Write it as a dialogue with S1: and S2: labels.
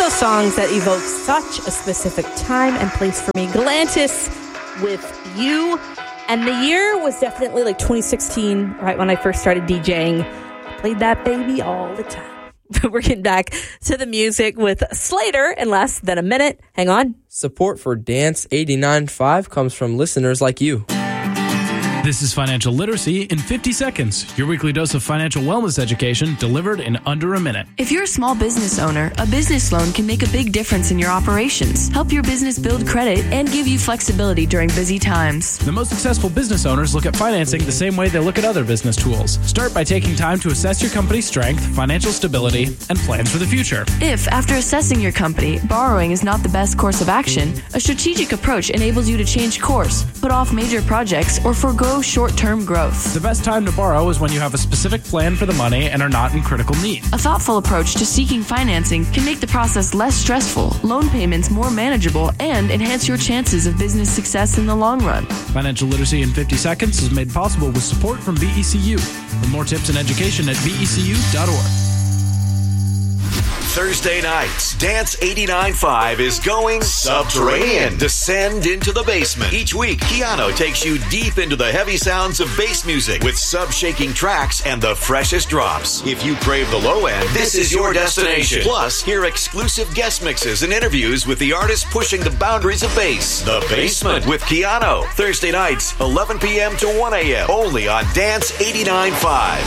S1: those songs that evoke such a specific time and place for me. Galantis with You. And the year was definitely like 2016, right when I first started DJing. I played that baby all the time. We're getting back to the music with Slater in less than a minute. Hang on.
S2: Support for Dance 89.5 comes from listeners like you.
S3: This is Financial Literacy in 50 seconds, your weekly dose of financial wellness education delivered in under a minute.
S4: If you're a small business owner, a business loan can make a big difference in your operations, help your business build credit, and give you flexibility during busy times.
S3: The most successful business owners look at financing the same way they look at other business tools. Start by taking time to assess your company's strength, financial stability, and plans for the future.
S4: If, after assessing your company, borrowing is not the best course of action, a strategic approach enables you to change course, put off major projects, or forego short-term growth.
S3: The best time to borrow is when you have a specific plan for the money and are not in critical need.
S4: A thoughtful approach to seeking financing can make the process less stressful, loan payments more manageable, and enhance your chances of business success in the long run.
S3: Financial Literacy in 50 seconds is made possible with support from VECU. For more tips and education at vecu.org.
S5: Thursday nights, Dance 89.5 is going subterranean. Descend into the basement. Each week, Keanu takes you deep into the heavy sounds of bass music with sub-shaking tracks and the freshest drops. If you crave the low end, this is your destination. Plus, hear exclusive guest mixes and interviews with the artists pushing the boundaries of bass. The Basement with Keanu. Thursday nights, 11 p.m. to 1 a.m. Only on Dance 89.5.